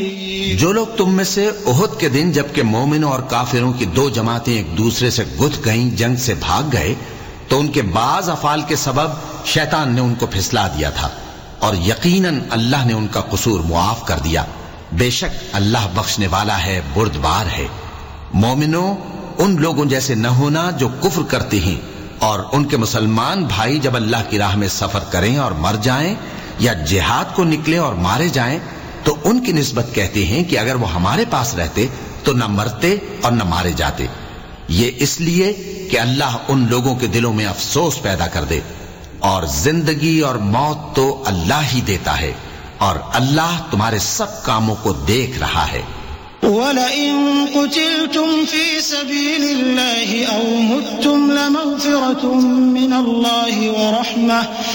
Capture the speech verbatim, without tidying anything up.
जो लोग तुम में से उहुद के दिन जबकि मोमिनों और काफिरों की दो जमातें एक दूसरे से गुथ गईं, जंग से भाग गए, तो उनके बाज अफाल के सबब शैतान ने उनको फिसला दिया था और यकीनन अल्लाह ने उनका कसूर मुआफ कर दिया। बेशक अल्लाह बख्शने वाला है, बुर्दबार है। मोमिनों, उन लोगों जैसे न होना जो कुफ्र करते हैं और उनके मुसलमान भाई जब अल्लाह की राह में सफर करें और मर जाएं या जिहाद को निकले और मारे जाएं तो उनकी निस्बत कहते हैं कि अगर वो हमारे पास रहते तो न मरते और न मारे जाते। ये इसलिए कि अल्लाह उन लोगों के दिलों में अफसोस पैदा कर दे। और जिंदगी और मौत तो अल्लाह ही देता है और अल्लाह तुम्हारे सब कामों को देख रहा है। वलइन कुतिलतुम फी सबीलिल्लाहि औ मुत्तुम लमग़फ़िरतुम मिनल्लाहि व रहमह